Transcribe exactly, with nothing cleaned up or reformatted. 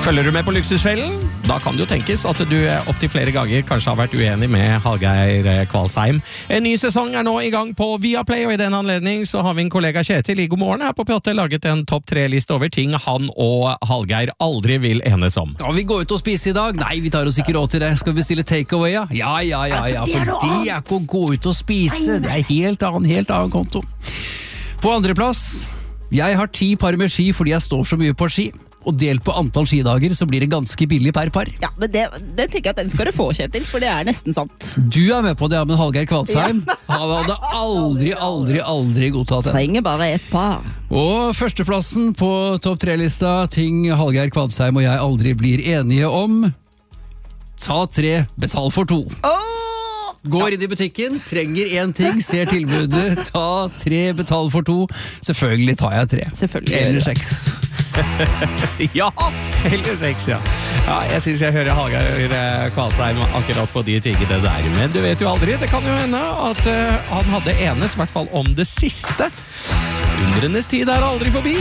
Følger du med på Luksusfellen? Da kan det jo tenkes at du opp til flere ganger kanskje har vært uenig med Hallgeir Kvalsheim. En ny sesong er nå i gang på Viaplay, og i den anledning så har vi en kollega Kjetil i God Morgen her på P åtte laget en topp tre-liste over ting han og Hallgeir aldri vil enes om. Ja, vi går ut og spiser i dag. Nei, vi tar oss ikke råd til det. Skal vi bestille takeaway, ja? Ja, ja, ja, ja, for det er ikke å gå ut og spise. Det er helt annen, helt annen konto. På andre plass, jeg har ti par med ski fordi jeg står så mye på ski. Og delt på antall skidager så blir det ganske billig per par. Ja, men det, det tenker jeg at den skal du få, Kjetil, for det er nesten sant. Du er med på det, men Hallgeir Kvalsheim, ja. Han hadde aldri, aldri, aldri godtatt det. Trenger bare et par. Og førsteplassen på topp tre-lista, ting Hallgeir Kvalsheim og jeg aldri blir enige om. Ta tre, betal for to. Åh! Går inn i butikken, trenger en ting, ser tilbudet, ta tre, betal for to. Selvfølgelig tar jeg tre. Selvfølgelig. Eller seks. Ja, eller seks, ja. Ja, jeg synes jeg hører Hallgeir Kvalsheim akkurat på de tingene der. Men du vet jo aldri, det kan jo hende at uh, han hadde enes, i hvert fall om det siste. Undrenes tid er aldri forbi.